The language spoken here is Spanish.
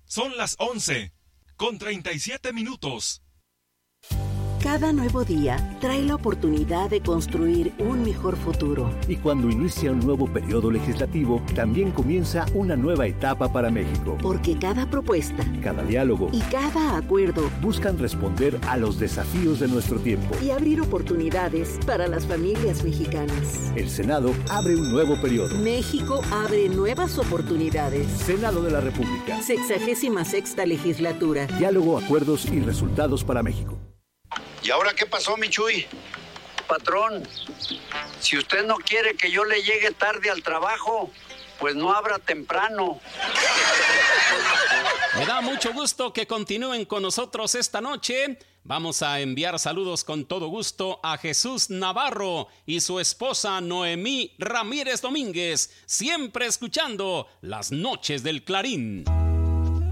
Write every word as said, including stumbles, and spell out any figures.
Son las once, con treinta y siete minutos. Cada nuevo día trae la oportunidad de construir un mejor futuro. Y cuando inicia un nuevo periodo legislativo, también comienza una nueva etapa para México. Porque cada propuesta, cada diálogo y cada acuerdo buscan responder a los desafíos de nuestro tiempo y abrir oportunidades para las familias mexicanas. El Senado abre un nuevo periodo. México abre nuevas oportunidades. Senado de la República. Sexagésima sexta legislatura. Diálogo, acuerdos y resultados para México. ¿Y ahora qué pasó, mi Chuy? Patrón, si usted no quiere que yo le llegue tarde al trabajo, pues no abra temprano. Me da mucho gusto que continúen con nosotros esta noche. Vamos a enviar saludos con todo gusto a Jesús Navarro y su esposa Noemí Ramírez Domínguez, siempre escuchando Las Noches del Clarín.